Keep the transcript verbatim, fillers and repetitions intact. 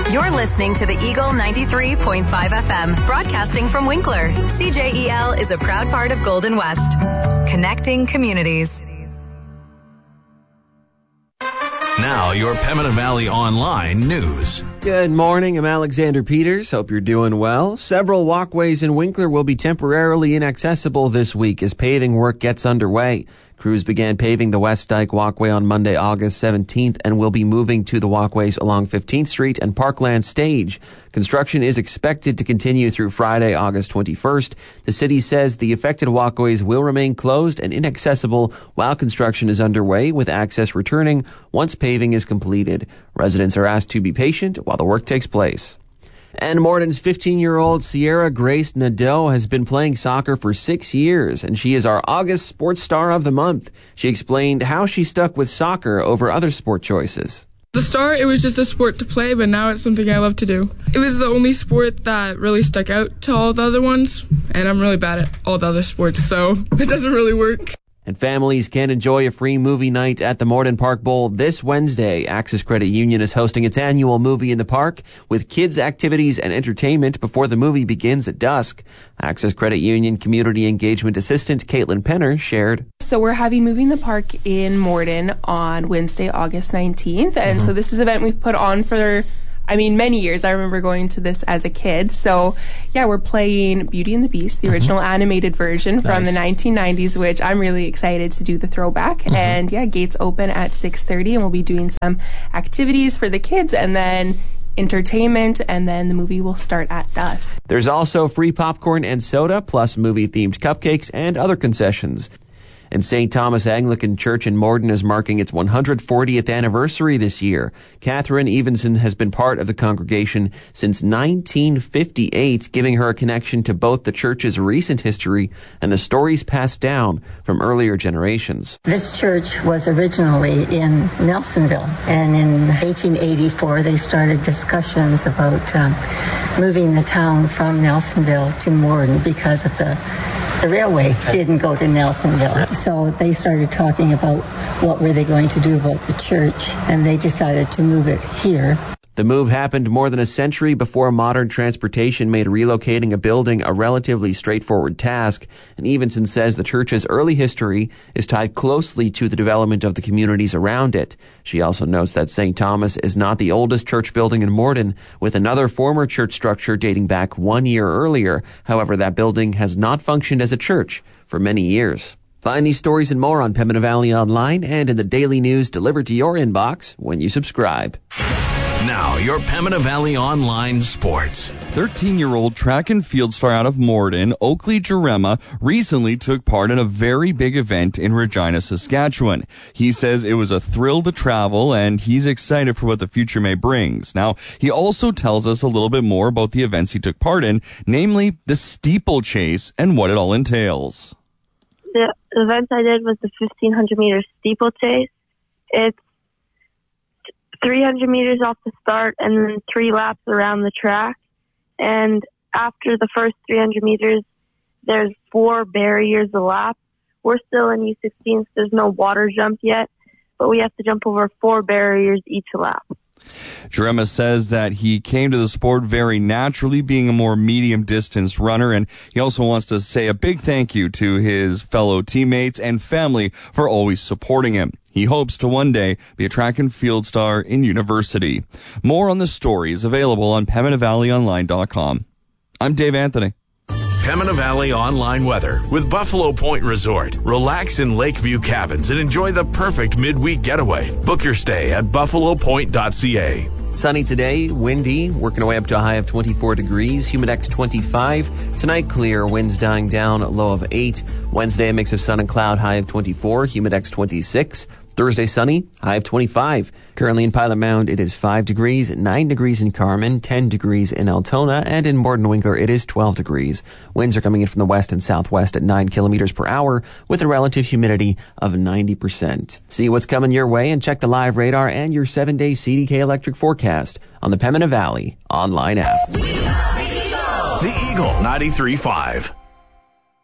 You're listening to the Eagle ninety-three point five F M, broadcasting from Winkler. C J E L is a proud part of Golden West, connecting communities. Now, your Pembina Valley Online news. Good morning, I'm Alexander Peters. Hope you're doing well. Several walkways in Winkler will be temporarily inaccessible this week as paving work gets underway. Crews began paving the West Dyke walkway on Monday, August seventeenth, and will be moving to the walkways along fifteenth Street and Parkland Stage. Construction is expected to continue through Friday, August twenty-first. The city says the affected walkways will remain closed and inaccessible while construction is underway, with access returning once paving is completed. Residents are asked to be patient while the work takes place. And Morton's fifteen-year-old Sierra Grace Nadeau has been playing soccer for six years, and she is our August Sports Star of the Month. She explained how she stuck with soccer over other sport choices. The start, it was just a sport to play, but now it's something I love to do. It was the only sport that really stuck out to all the other ones, and I'm really bad at all the other sports, so it doesn't really work. And families can enjoy a free movie night at the Morton Park Bowl this Wednesday. Access Credit Union is hosting its annual Movie in the Park with kids' activities and entertainment before the movie begins at dusk. Access Credit Union Community Engagement Assistant Caitlin Penner shared. So we're having Movie in the Park in Morton on Wednesday, August nineteenth. And mm-hmm. so this is an event we've put on for I mean, many years. I remember going to this as a kid. So, yeah, we're playing Beauty and the Beast, the mm-hmm. original animated version from nice. the nineteen nineties, which I'm really excited to do the throwback. Mm-hmm. And, yeah, gates open at six thirty, and we'll be doing some activities for the kids and then entertainment, and then the movie will start at dusk. There's also free popcorn and soda, plus movie-themed cupcakes and other concessions. And Saint Thomas Anglican Church in Morton is marking its one hundred fortieth anniversary this year. Catherine Evenson has been part of the congregation since nineteen fifty-eight, giving her a connection to both the church's recent history and the stories passed down from earlier generations. This church was originally in Nelsonville, and in eighteen eighty-four they started discussions about um, moving the town from Nelsonville to Morton because of the The railway didn't go to Nelsonville, so they started talking about what were they going to do about the church, and they decided to move it here. The move happened more than a century before modern transportation made relocating a building a relatively straightforward task, and Evenson says the church's early history is tied closely to the development of the communities around it. She also notes that Saint Thomas is not the oldest church building in Morton, with another former church structure dating back one year earlier. However, that building has not functioned as a church for many years. Find these stories and more on Pembina Valley Online and in the daily news delivered to your inbox when you subscribe. Now, your Pembina Valley Online Sports. thirteen-year-old track and field star out of Morton, Oakley Jerema, recently took part in a very big event in Regina, Saskatchewan. He says it was a thrill to travel, and he's excited for what the future may bring. Now, he also tells us a little bit more about the events he took part in, namely the steeplechase and what it all entails. The event I did was the fifteen hundred meter steeplechase. It's three hundred meters off the start and then three laps around the track. And after the first three hundred meters, there's four barriers a lap. We're still in U sixteen, so there's no water jump yet, but we have to jump over four barriers each lap. Jerema says that he came to the sport very naturally, being a more medium distance runner, and he also wants to say a big thank you to his fellow teammates and family for always supporting him. He hopes to one day be a track and field star in university. More on the story is available on Pembina Valley Online dot com. I'm Dave Anthony. Pembina Valley Online weather with Buffalo Point Resort. Relax in Lakeview Cabins and enjoy the perfect midweek getaway. Book your stay at buffalo point dot c a. Sunny today, windy, working our way up to a high of twenty-four degrees, humidex twenty-five. Tonight clear, winds dying down, a low of eight. Wednesday, a mix of sun and cloud, high of twenty-four, humidex twenty-six. Thursday, sunny, high of twenty-five. Currently in Pilot Mound, it is five degrees, nine degrees in Carmen, ten degrees in Altona, and in Morton Winkler, it is twelve degrees. Winds are coming in from the west and southwest at nine kilometers per hour with a relative humidity of ninety percent. See what's coming your way and check the live radar and your seven-day C D K electric forecast on the Pembina Valley online app. The Eagle ninety-three point five.